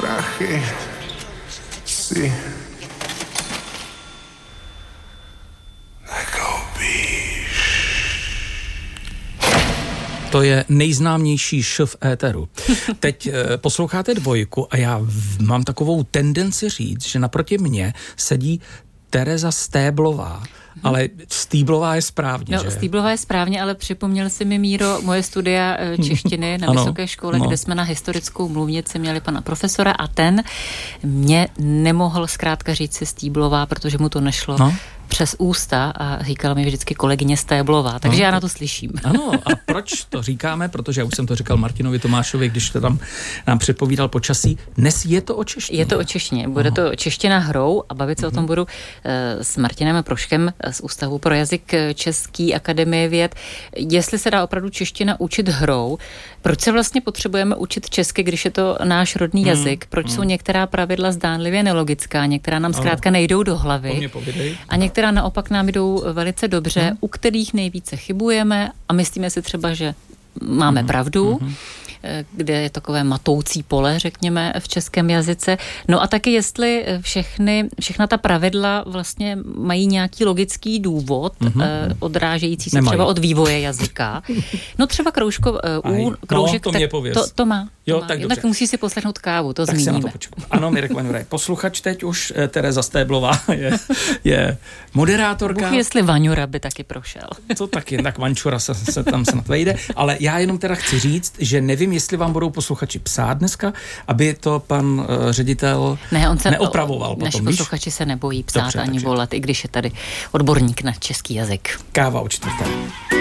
strachy si nekoupíš. To je nejznámější š v éteru. Teď posloucháte Dvojku a já mám takovou tendenci říct, že naproti mně sedí Tereza Stéblová. Ale Stýblová je správně, že? Stýblová je správně, ale připomněl si mi, Míro, moje studia češtiny na vysoké škole, kde jsme na historickou mluvnici měli pana profesora a ten mě nemohl zkrátka říct si Stýblová, protože mu to nešlo přes ústa a říkala mi vždycky kolegyně Stéblová, takže já na to slyším. Ano, a proč to říkáme? Protože já už jsem to říkal Martinovi Tomášovi, když to tam nám předpovídal počasí. Dnes je to o češtině. Je to o češtině. Bude to čeština hrou a bavit se o tom budu s Martinem Proškem z Ústavu pro jazyk České akademie věd. Jestli se dá opravdu čeština učit hrou, proč se vlastně potřebujeme učit česky, když je to náš rodný jazyk? Proč jsou některá pravidla zdánlivě nelogická, některá nám zkrátka nejdou do hlavy a některá naopak nám jdou velice dobře, u kterých nejvíce chybujeme a myslíme si třeba, že máme pravdu, kde je takové matoucí pole, řekněme, v českém jazyce. No a taky jestli všechna ta pravidla vlastně mají nějaký logický důvod, odrážející se třeba od vývoje jazyka. No třeba kroužek, to mě pověz. To má. Jo, tak dobře. Tak musí si poslechnout kávu, to tak zmíníme. Tak se na to počkám. Ano, Mirek Vaňuraj, posluchač teď už, Tereza Stéblová je moderátorka. Bůh, jestli Vaňura by taky prošel. To taky, tak Vančura se tam snad vejde, ale já jenom teda chci říct, že nevím, jestli vám budou posluchači psát dneska, aby to pan ředitel neopravoval potom. Naši posluchači se nebojí psát ani volat, i když je tady odborník na český jazyk. Káva o čtvrté.